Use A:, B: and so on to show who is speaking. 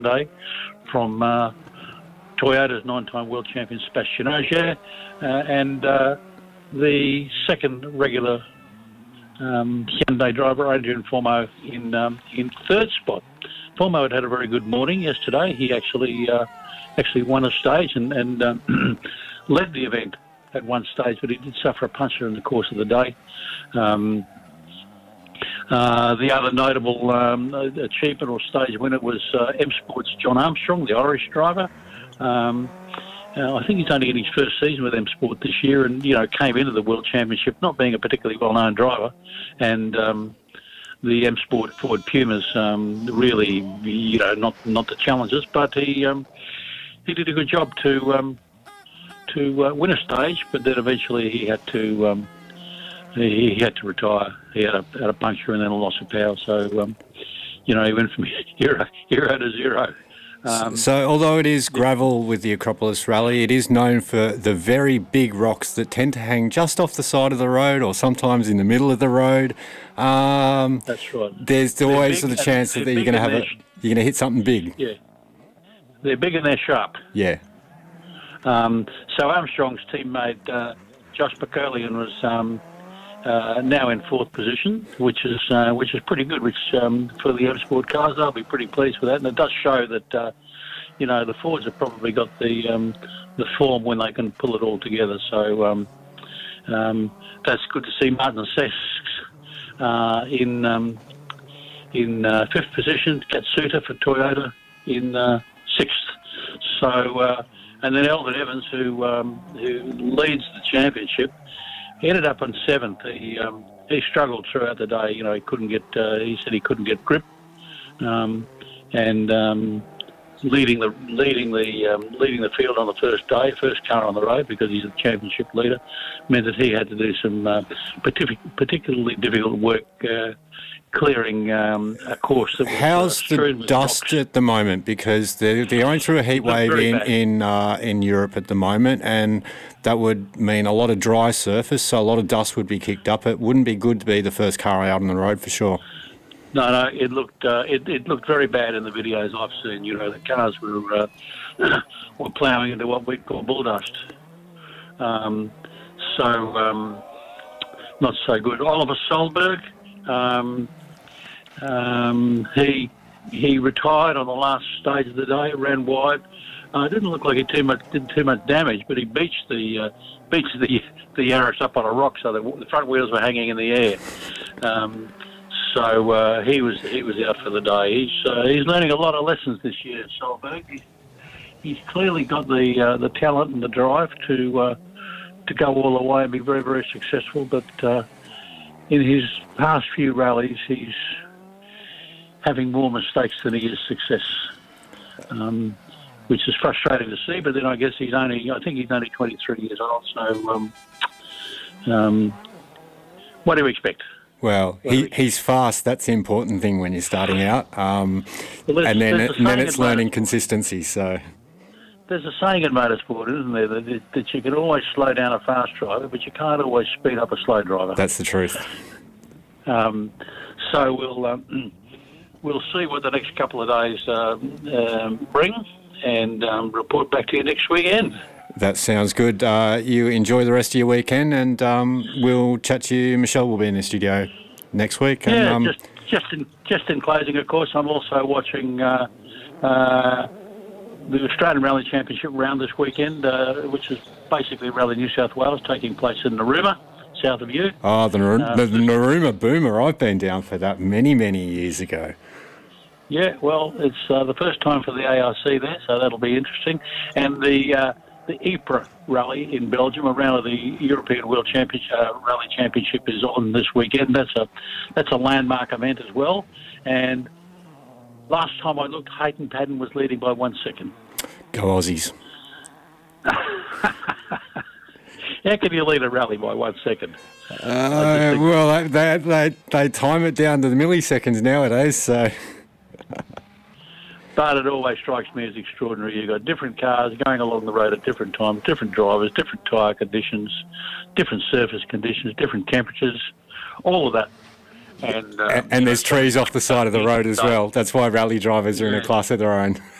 A: Day from Toyota's 9-time world champion Sebastian Ogier, and the second regular Hyundai driver, Adrian Formeau, in third spot. Formeau had a very good morning yesterday. He actually won a stage and led the event at one stage, but he did suffer a puncture in the course of the day. The other notable achievement or stage winner was M Sport's John Armstrong, the Irish driver. I think he's only in his first season with M Sport this year, and came into the World Championship not being a particularly well-known driver, and the M Sport Ford Pumas really, not the challengers, but he did a good job to win a stage, but then eventually he had to retire. He had a puncture and then a loss of power, so he went from hero to zero.
B: So although it is gravel with the Acropolis Rally, it is known for the very big rocks that tend to hang just off the side of the road or sometimes in the middle of the road.
A: That's right.
B: There's always the chance that you're going to hit something big.
A: Yeah, they're big and they're sharp.
B: Yeah.
A: So Armstrong's teammate Josh McCurlian was now in fourth position, which is pretty good. Which for the M Sport cars, they'll be pretty pleased with that. And it does show that the Fords have probably got the form when they can pull it all together. So that's good to see. Martin Sesks in fifth position, Katsuta for Toyota in sixth. So and then Elvin Evans, who leads the championship, he ended up on seventh. He struggled throughout the day. He couldn't get. He said he couldn't get grip, and leading the field on the first day, first car on the road, because he's the championship leader, meant that he had to do some particularly difficult work clearing a course that was
B: how's the dust at the moment? Because they're going through a heat wave in Europe at the moment, and that would mean a lot of dry surface, so a lot of dust would be kicked up. It wouldn't be good to be the first car out on the road for sure.
A: No, it looked very bad in the videos I've seen. The cars were ploughing into what we'd call bull dust. So not so good. Oliver Solberg. He retired on the last stage of the day, ran wide. It didn't look like he did too much damage, but he beached the Yaris up on a rock, so the front wheels were hanging in the air. So he was out for the day. He's learning a lot of lessons this year, Solberg. He's clearly got the talent and the drive to go all the way and be very, very successful, but in his past few rallies, he's having more mistakes than he is success, which is frustrating to see. But then I guess I think he's only 23 years old. So what do you expect?
B: Well, he's fast. That's the important thing when you're starting out. And then it's learning consistency. So
A: there's a saying in motorsport, isn't there, that you can always slow down a fast driver, but you can't always speed up a slow driver.
B: That's the truth.
A: So we'll see what the next couple of days bring, and report back to you next weekend.
B: That sounds good. You enjoy the rest of your weekend, and we'll chat to you. Michelle will be in the studio next week.
A: Yeah,
B: and,
A: just in closing, of course, I'm also watching the Australian Rally Championship round this weekend, which is basically Rally New South Wales, taking place in Narooma, south of you.
B: Oh, the Narooma Boomer. I've been down for that many, many years ago.
A: Yeah, well, it's the first time for the ARC there, so that'll be interesting. And the Ypres Rally in Belgium, a round of the European World Championship Rally Championship, is on this weekend. That's a landmark event as well. And last time I looked, Hayden Paddon was leading by 1 second.
B: Go Aussies.
A: How can you lead a rally by 1 second?
B: Well, they time it down to the milliseconds nowadays, so...
A: But it always strikes me as extraordinary. You've got different cars going along the road at different times, different drivers, different tyre conditions, different surface conditions, different temperatures, all of that And
B: there's trees off the side of the road as well. That's why rally drivers are in a class of their own.